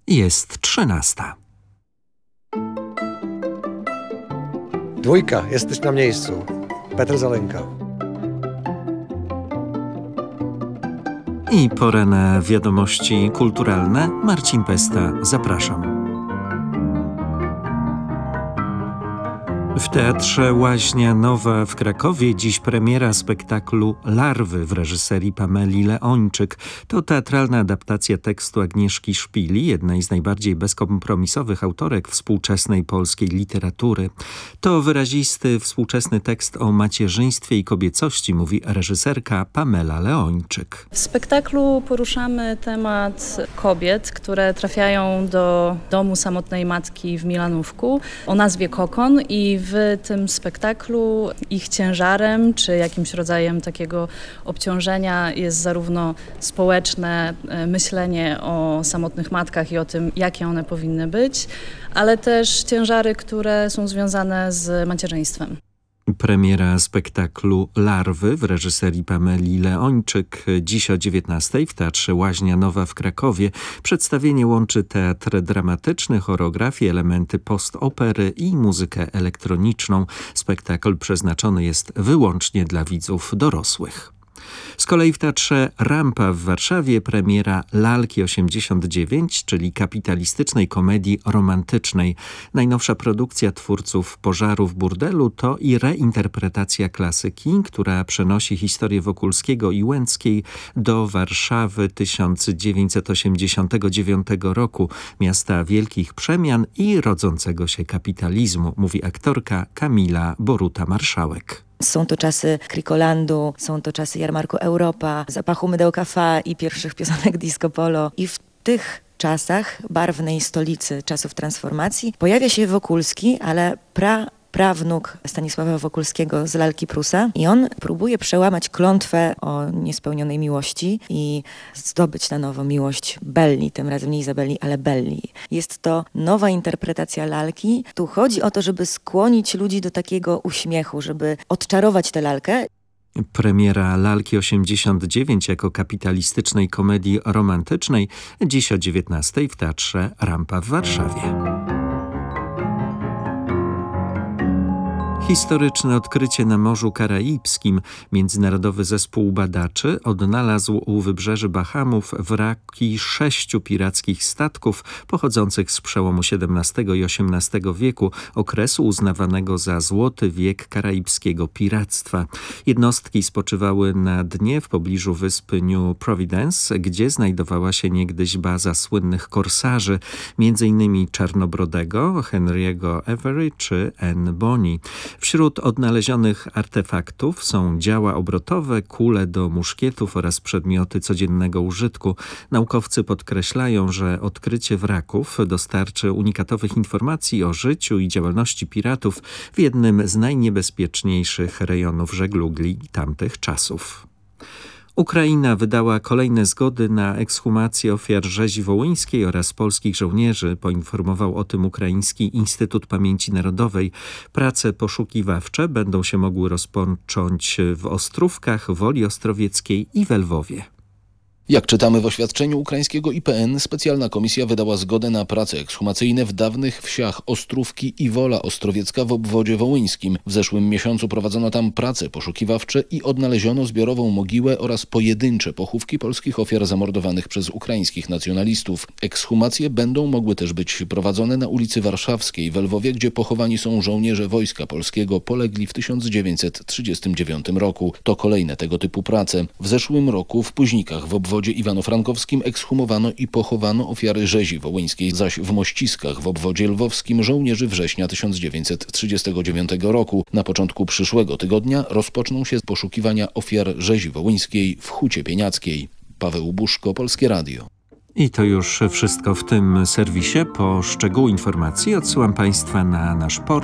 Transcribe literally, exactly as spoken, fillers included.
Jest trzynasta. Dwójka, jesteś na miejscu. Petr Zalenka. I pora na wiadomości kulturalne. Marcin Pesta, zapraszam. W Teatrze Łaźnia Nowa w Krakowie dziś premiera spektaklu Larwy w reżyserii Pameli Leończyk. To teatralna adaptacja tekstu Agnieszki Szpili, jednej z najbardziej bezkompromisowych autorek współczesnej polskiej literatury. To wyrazisty, współczesny tekst o macierzyństwie i kobiecości, mówi reżyserka Pamela Leończyk. W spektaklu poruszamy temat kobiet, które trafiają do domu samotnej matki w Milanówku o nazwie Kokon i w tym spektaklu ich ciężarem czy jakimś rodzajem takiego obciążenia jest zarówno społeczne myślenie o samotnych matkach i o tym, jakie one powinny być, ale też ciężary, które są związane z macierzyństwem. Premiera spektaklu Larwy w reżyserii Pameli Leończyk dziś o dziewiętnastej w Teatrze Łaźnia Nowa w Krakowie. Przedstawienie łączy teatr dramatyczny, choreografię, elementy post-opery i muzykę elektroniczną. Spektakl przeznaczony jest wyłącznie dla widzów dorosłych. Z kolei w Teatrze Rampa w Warszawie premiera Lalki osiemdziesiąt dziewięć, czyli kapitalistycznej komedii romantycznej. Najnowsza produkcja twórców Pożaru w burdelu to i reinterpretacja klasyki, która przenosi historię Wokulskiego i Łęckiej do Warszawy tysiąc dziewięćset osiemdziesiątego dziewiątego roku, miasta wielkich przemian i rodzącego się kapitalizmu, mówi aktorka Kamila Boruta-Marszałek. Są to czasy Krikolandu, są to czasy Jarmarku Europa, zapachu mydełka Fa i pierwszych piosenek disco polo. I w tych czasach barwnej stolicy czasów transformacji pojawia się Wokulski, ale pra prawnuk Stanisława Wokulskiego z Lalki Prusa i on próbuje przełamać klątwę o niespełnionej miłości i zdobyć na nowo miłość Belli, tym razem nie Izabeli, ale Belli. Jest to nowa interpretacja Lalki. Tu chodzi o to, żeby skłonić ludzi do takiego uśmiechu, żeby odczarować tę lalkę. Premiera Lalki osiemdziesiąt dziewięć jako kapitalistycznej komedii romantycznej dziś o dziewiętnastej w Teatrze Rampa w Warszawie. Historyczne odkrycie na Morzu Karaibskim. Międzynarodowy zespół badaczy odnalazł u wybrzeży Bahamów wraki sześciu pirackich statków pochodzących z przełomu siedemnastego i osiemnastego wieku, okresu uznawanego za złoty wiek karaibskiego piractwa. Jednostki spoczywały na dnie w pobliżu wyspy New Providence, gdzie znajdowała się niegdyś baza słynnych korsarzy, między innymi Czarnobrodego, Henry'ego Avery czy Anne Bonny. Wśród odnalezionych artefaktów są działa obrotowe, kule do muszkietów oraz przedmioty codziennego użytku. Naukowcy podkreślają, że odkrycie wraków dostarczy unikatowych informacji o życiu i działalności piratów w jednym z najniebezpieczniejszych rejonów żeglugi tamtych czasów. Ukraina wydała kolejne zgody na ekshumację ofiar rzezi wołyńskiej oraz polskich żołnierzy, poinformował o tym Ukraiński Instytut Pamięci Narodowej. Prace poszukiwawcze będą się mogły rozpocząć w Ostrówkach, Woli Ostrowieckiej i we Lwowie. Jak czytamy w oświadczeniu ukraińskiego I P N, specjalna komisja wydała zgodę na prace ekshumacyjne w dawnych wsiach Ostrówki i Wola Ostrowiecka w obwodzie wołyńskim. W zeszłym miesiącu prowadzono tam prace poszukiwawcze i odnaleziono zbiorową mogiłę oraz pojedyncze pochówki polskich ofiar zamordowanych przez ukraińskich nacjonalistów. Ekshumacje będą mogły też być prowadzone na ulicy Warszawskiej w Lwowie, gdzie pochowani są żołnierze Wojska Polskiego polegli w tysiąc dziewięćset trzydziestym dziewiątym roku. To kolejne tego typu prace. W zeszłym roku w Późnikach w obwodzie W obwodzie iwano-frankowskim ekshumowano i pochowano ofiary rzezi wołyńskiej, zaś w Mościskach w obwodzie lwowskim żołnierzy września tysiąc dziewięćset trzydziestego dziewiątego roku. Na początku przyszłego tygodnia rozpoczną się poszukiwania ofiar rzezi wołyńskiej w Hucie Pieniackiej. Paweł Buszko, Polskie Radio. I to już wszystko w tym serwisie. Po szczegóły informacji odsyłam Państwa na nasz portal.